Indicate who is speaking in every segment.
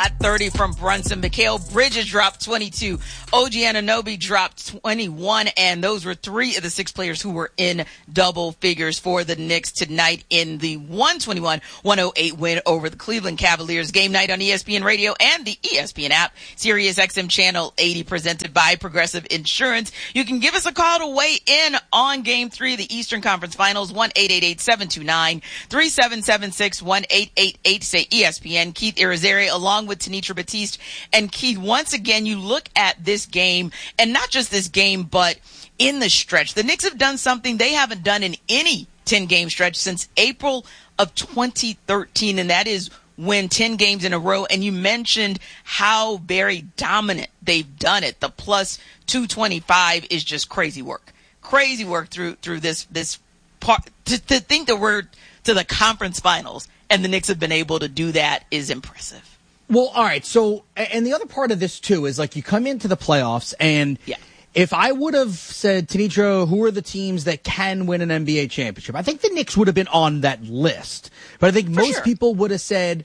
Speaker 1: got 30 from Brunson. Mikal Bridges dropped 22. OG Anunoby dropped 21. And those were 3 of the 6 players who were in double figures for the Knicks tonight in the 121-108 win over the Cleveland Cavaliers. Game night on ESPN Radio and the ESPN app. Sirius XM Channel 80 presented by Progressive Insurance. You can give us a call to weigh in on Game 3 of the Eastern Conference Finals. 1-888-729-3776. 1-888 say ESPN. Keith Irizarry along with Tenitra Batiste. And Keith, once again, you look at this game, and not just this game, but in the stretch. The Knicks have done something they haven't done in any 10-game stretch since April of 2013, and that is win 10 games in a row. And you mentioned how very dominant they've done it. The plus 225 is just crazy work. Crazy work through this part. To think that we're to the conference finals and the Knicks have been able to do that is impressive.
Speaker 2: Well, all right. So, and the other part of this too is like you come into the playoffs, and if I would have said, Tenitra, who are the teams that can win an NBA championship? I think the Knicks would have been on that list. But I think most people would have said,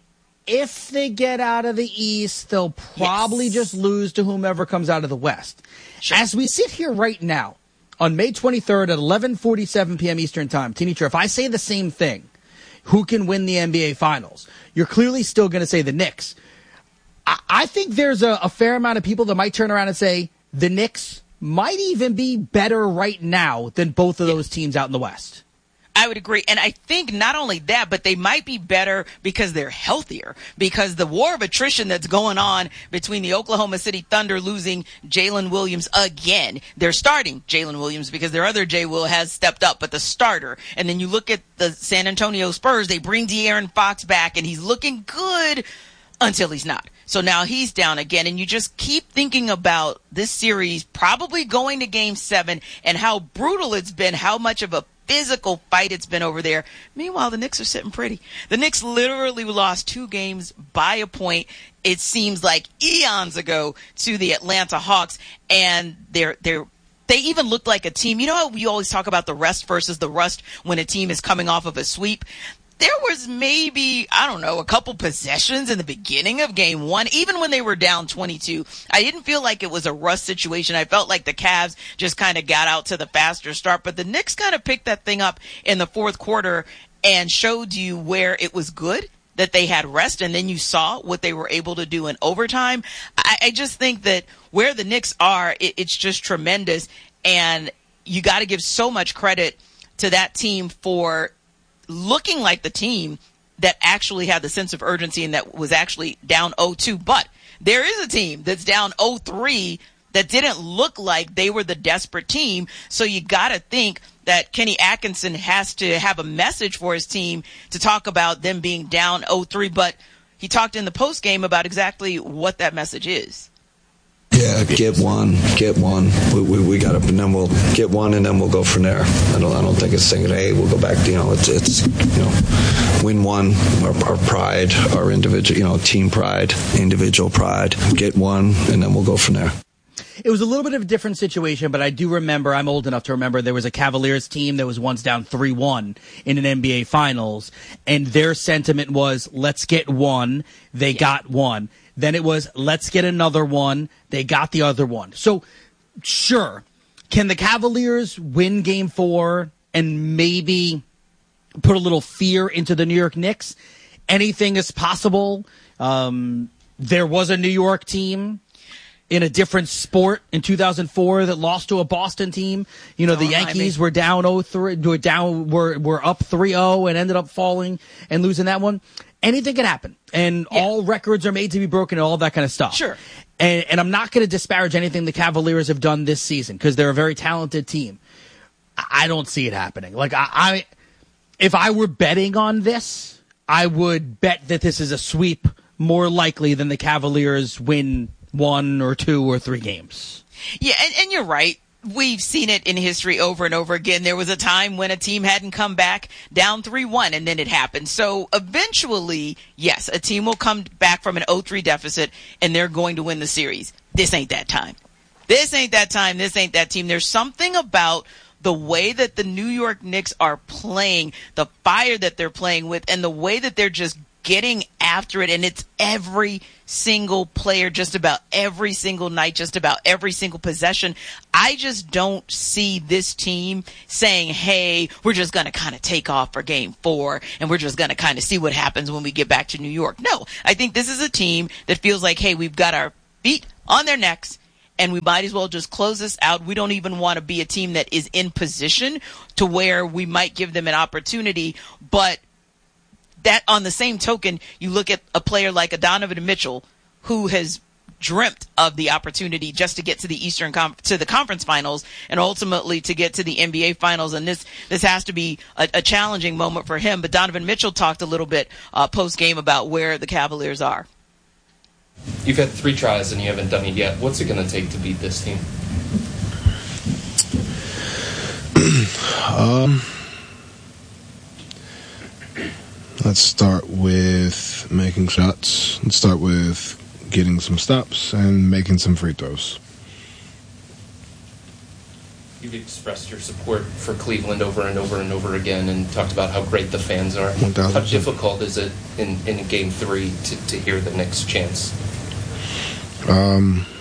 Speaker 2: if they get out of the East, they'll probably just lose to whomever comes out of the West. Sure. As we sit here right now, on May 23rd at 11:47 p.m. Eastern Time, Tenitra, if I say the same thing, who can win the NBA Finals, you're clearly still going to say the Knicks. I think there's a fair amount of people that might turn around and say the Knicks might even be better right now than both of those teams out in the West.
Speaker 1: I would agree. And I think not only that, but they might be better because they're healthier, because the war of attrition that's going on between the Oklahoma City Thunder losing Jalen Williams again. They're starting Jalen Williams because their other J. Will has stepped up, but the starter. And then you look at the San Antonio Spurs, they bring De'Aaron Fox back and he's looking good until he's not. So now he's down again, and you just keep thinking about this series probably going to Game 7 and how brutal it's been, how much of a physical fight it's been over there. Meanwhile, the Knicks are sitting pretty. The Knicks literally lost 2 games by a point, it seems like eons ago, to the Atlanta Hawks, and they even looked like a team. You know how we always talk about the rest versus the rust when a team is coming off of a sweep? There was maybe, a couple possessions in the beginning of Game 1, even when they were down 22. I didn't feel like it was a rust situation. I felt like the Cavs just kind of got out to the faster start. But the Knicks kind of picked that thing up in the fourth quarter and showed you where it was good, that they had rest, and then you saw what they were able to do in overtime. I just think that where the Knicks are, it's just tremendous. And you got to give so much credit to that team for looking like the team that actually had the sense of urgency and that was actually down 0-2. But there is a team that's down 0-3 that didn't look like they were the desperate team. So you got to think that Kenny Atkinson has to have a message for his team to talk about them being down 0-3. But he talked in the post game about exactly what that message is.
Speaker 3: Yeah, get one. We got to, and then we'll get one, and then we'll go from there. I don't think it's saying, hey, we'll go back. It's win one. Our pride, our individual, team pride, individual pride. Get one, and then we'll go from there.
Speaker 2: It was a little bit of a different situation, but I do remember, I'm old enough to remember, there was a Cavaliers team that was once down 3-1 in an NBA Finals, and their sentiment was, let's get one. They got one. Then it was, let's get another one. They got the other one. So, sure, can the Cavaliers win Game 4 and maybe put a little fear into the New York Knicks? Anything is possible. There was a New York team in a different sport in 2004 that lost to a Boston team. The Yankees were down 0-3, were up 3-0 and ended up falling and losing that one. Anything can happen, and all records are made to be broken and all that kind of stuff.
Speaker 1: Sure.
Speaker 2: And I'm not going to disparage anything the Cavaliers have done this season because they're a very talented team. I don't see it happening. Like, if I were betting on this, I would bet that this is a sweep more likely than the Cavaliers win 1 or 2 or 3 games.
Speaker 1: Yeah, and you're right. We've seen it in history over and over again. There was a time when a team hadn't come back down 3-1, and then it happened. So eventually, yes, a team will come back from an 0-3 deficit, and they're going to win the series. This ain't that time. This ain't that time. This ain't that team. There's something about the way that the New York Knicks are playing, the fire that they're playing with, and the way that they're just getting after it, and it's every single player, just about every single night, just about every single possession. I just don't see this team saying, hey, we're just going to kind of take off for game 4 and we're just going to kind of see what happens when we get back to New York. No, I think this is a team that feels like, hey, we've got our feet on their necks and we might as well just close this out. We don't even want to be a team that is in position to where we might give them an opportunity. But that, on the same token, you look at a player like a Donovan Mitchell, who has dreamt of the opportunity just to get to the to the conference finals and ultimately to get to the NBA finals. And this has to be a challenging moment for him. But Donovan Mitchell talked a little bit post game about where the Cavaliers are.
Speaker 4: You've had 3 tries and you haven't done it yet. What's it going to take to beat this team?
Speaker 5: Let's start with making shots. Let's start with getting some stops and making some free throws.
Speaker 4: You've expressed your support for Cleveland over and over and over again and talked about how great the fans are.
Speaker 5: 1,000%.
Speaker 4: How difficult is it in Game 3 to hear the Knicks chants?
Speaker 5: I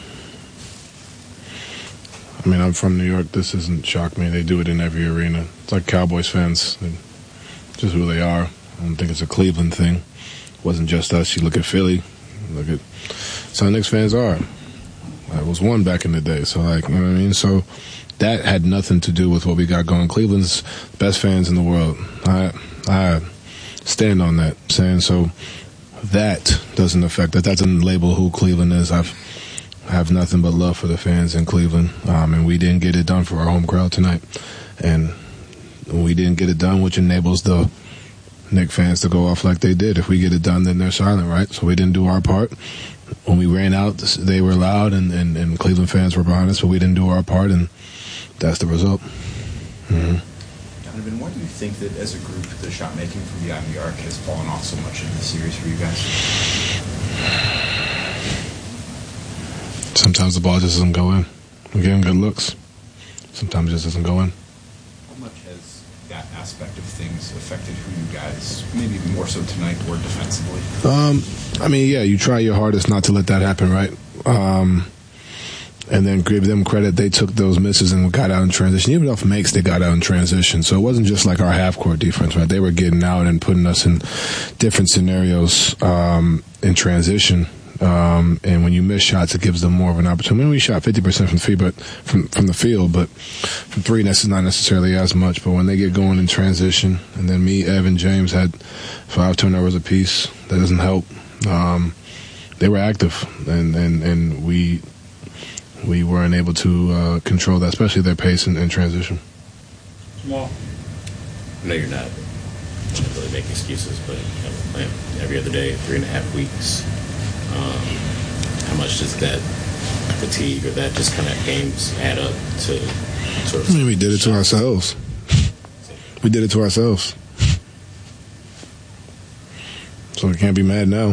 Speaker 5: mean, I'm from New York. This doesn't shock me. They do it in every arena. It's like Cowboys fans. They're just who they are. I don't think it's a Cleveland thing. It wasn't just us. You look at Philly. Look at some Knicks fans are. I was one back in the day. So, like, you know what I mean? So that had nothing to do with what we got going. Cleveland's the best fans in the world. I stand on that saying. So that doesn't affect that. That doesn't label who Cleveland is. I have nothing but love for the fans in Cleveland. And we didn't get it done for our home crowd tonight. And we didn't get it done, which enables the Knicks fans to go off like they did. If we get it done, then they're silent, right? So we didn't do our part. When we ran out, they were loud, and Cleveland fans were behind us, but we didn't do our part, and that's the result.
Speaker 6: Mm-hmm. Donovan, why do you think that as a group, the shot making from beyond the arc has fallen off so much in this series for you guys?
Speaker 5: Sometimes the ball just doesn't go in. We're getting good looks. Sometimes it just doesn't go in.
Speaker 6: How much has that aspect of things affected who you guys, maybe more so tonight, were defensively?
Speaker 5: I mean, yeah, you try your hardest not to let that happen, right? And then give them credit. They took those misses and got out in transition. Even off makes, they got out in transition. So it wasn't just like our half-court defense, right? They were getting out and putting us in different scenarios in transition. And when you miss shots, it gives them more of an opportunity. I mean, we shot 50% from the field, but from 3, that's not necessarily as much. But when they get going in transition, and then me, Evan, James had 5 turnovers apiece, that doesn't help. They were active, and we weren't able to control that, especially their pace in transition.
Speaker 7: Well, I know you're not really making excuses, but we're playing every other day, 3.5 weeks. How much does that fatigue or that just kind of games add up to sort of...
Speaker 5: I mean, we did it to ourselves. We did it to ourselves. So we can't be mad now.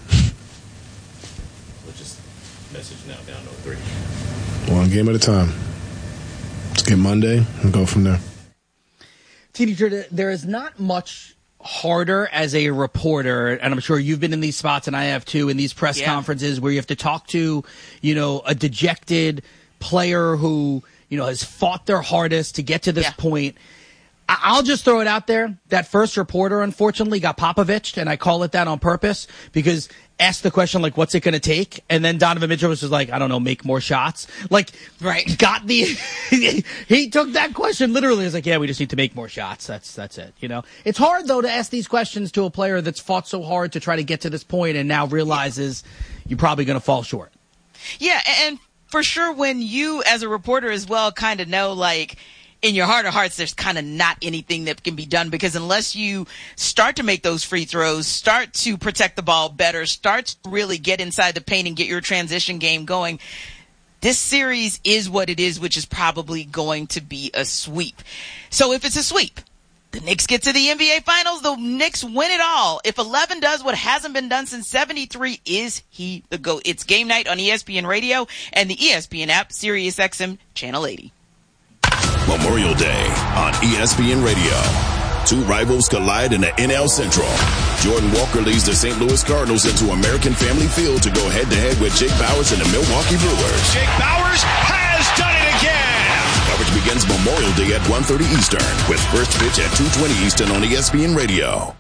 Speaker 7: We're just message now down 0-3.
Speaker 5: One game at a time. Let's get Monday and go from there.
Speaker 2: Teenager, there is not much harder as a reporter, and I'm sure you've been in these spots, and I have too, in these press conferences where you have to talk to, a dejected player who, has fought their hardest to get to this point. I'll just throw it out there. That first reporter, unfortunately, got Popovic'd, and I call it that on purpose because asked the question, like, what's it going to take? And then Donovan Mitchell was just like, I don't know, make more shots. Like, right. Got the, he took that question literally. He's like, yeah, we just need to make more shots. That's it. It's hard though to ask these questions to a player that's fought so hard to try to get to this point and now realizes you're probably going to fall short.
Speaker 1: Yeah. And for sure, when you as a reporter as well kind of know, like, in your heart of hearts, there's kind of not anything that can be done because unless you start to make those free throws, start to protect the ball better, start to really get inside the paint and get your transition game going, this series is what it is, which is probably going to be a sweep. So if it's a sweep, the Knicks get to the NBA Finals, the Knicks win it all. If 11 does what hasn't been done since 73, is he the GOAT? It's game night on ESPN Radio and the ESPN app, SiriusXM Channel 80.
Speaker 8: Memorial Day on ESPN Radio. Two rivals collide in the NL Central. Jordan Walker leads the St. Louis Cardinals into American Family Field to go head-to-head with Jake Bauers and the Milwaukee Brewers.
Speaker 9: Jake Bauers has done it again!
Speaker 8: Coverage begins Memorial Day at 1:30 Eastern with first pitch at 2:20 Eastern on ESPN Radio.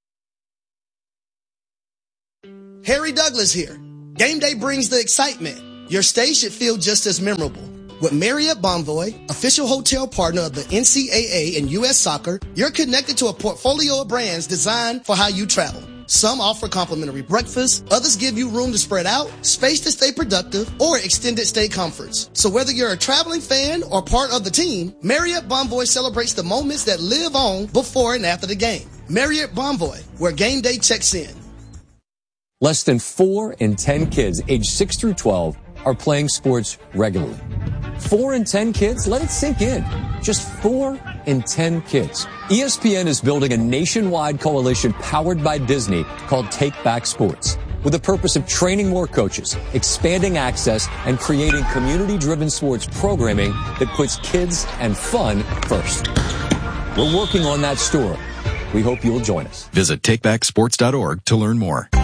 Speaker 10: Harry Douglas here. Game day brings the excitement. Your stay should feel just as memorable. With Marriott Bonvoy, official hotel partner of the NCAA and U.S. Soccer, you're connected to a portfolio of brands designed for how you travel. Some offer complimentary breakfast, others give you room to spread out, space to stay productive, or extended stay comforts. So whether you're a traveling fan or part of the team, Marriott Bonvoy celebrates the moments that live on before and after the game. Marriott Bonvoy, where game day checks in.
Speaker 11: Less than 4 in 10 kids aged 6 through 12 are playing sports regularly. 4 in 10 kids? Let it sink in. Just 4 in 10 kids. ESPN is building a nationwide coalition powered by Disney called Take Back Sports, with the purpose of training more coaches, expanding access, and creating community-driven sports programming that puts kids and fun first. We're working on that story. We hope you'll join us.
Speaker 12: Visit takebacksports.org to learn more.